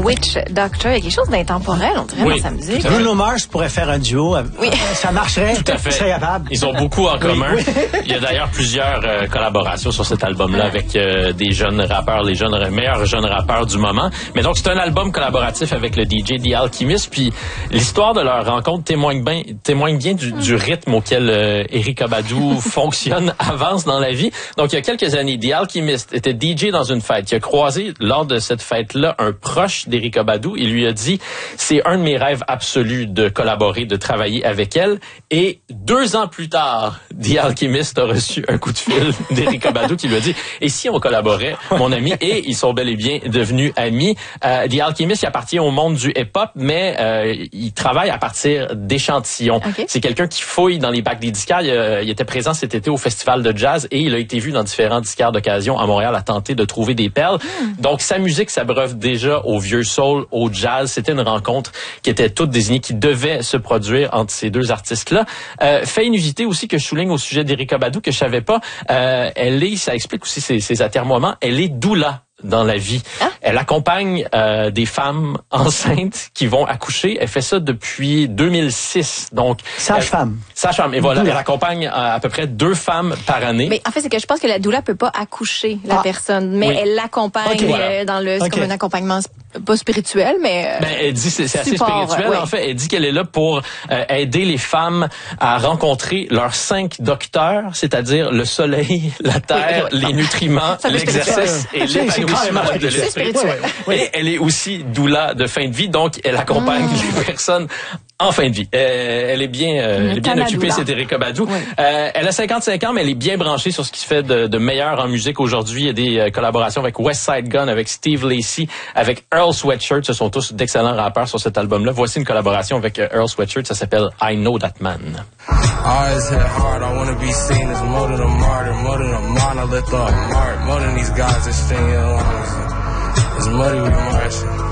Witch Doctor. Il y a quelque chose d'intemporel, on dirait, dans sa musique. Bruno Mars pourrait faire un duo. Oui. Ça marcherait. Tout à fait. C'est capable. Ils ont beaucoup en commun. Il y a d'ailleurs plusieurs collaborations sur cet album-là avec des jeunes rappeurs, les meilleurs jeunes rappeurs du moment. Mais donc, c'est un album collaboratif avec le DJ The Alchemist. Puis, l'histoire de leur rencontre témoigne bien du rythme auquel Erykah Badu fonctionne, avance dans la vie. Donc, il y a quelques années, The Alchemist était DJ dans une fête. Il a croisé, lors de cette fête-là, un proche d'Erykah Badu. Il lui a dit, c'est un de mes rêves absolus de collaborer, de travailler avec elle. Et 2 ans plus tard, The Alchemist a reçu un coup de fil d'Erykah Badu qui lui a dit, et si on collaborait, mon ami? Et ils sont bel et bien devenus amis. The Alchemist, il appartient au monde du hip-hop, mais il travaille à partir d'échantillons. Okay. C'est quelqu'un qui fouille dans les bacs des disquaires. Il était présent cet été au festival de jazz et il a été vu dans différents disquaires d'occasion à Montréal à tenter de trouver des perles. Donc, sa musique s'abreuve déjà au vieux soul, au jazz. C'était une rencontre qui était toute désignée, qui devait se produire entre ces deux artistes-là. Fait inusité aussi que je souligne au sujet d'Erykah Badu, que je savais pas, ça explique aussi ses atermoiements, elle est doula dans la vie. Ah? Elle accompagne des femmes enceintes qui vont accoucher. Elle fait ça depuis 2006. Donc sage-femme. Sage-femme. Et voilà, elle accompagne à peu près 2 femmes par année. Mais en fait, c'est que je pense que la doula peut pas accoucher la personne, mais elle l'accompagne dans le c'est comme un accompagnement pas spirituel, mais elle dit c'est assez spirituel en fait. Elle dit qu'elle est là pour aider les femmes à rencontrer leurs 5 docteurs, c'est-à-dire le soleil, la terre, les nutriments, l'exercice et l'épanouissement de l'esprit. Et elle est aussi doula de fin de vie, donc elle accompagne les personnes en fin de vie. Elle est bien occupée, c'est Erykah Badu. Oui. Elle a 55 ans, mais elle est bien branchée sur ce qui se fait de meilleur en musique aujourd'hui. Il y a des collaborations avec West Side Gun, avec Steve Lacy, avec Earl Sweatshirt. Ce sont tous d'excellents rappeurs sur cet album-là. Voici une collaboration avec Earl Sweatshirt. Ça s'appelle I Know That Man. Always hit hard, I wanna be seen as more than a martyr, more than a monolith or a mark, more than these guys that string your lungs. It's muddy with Martian.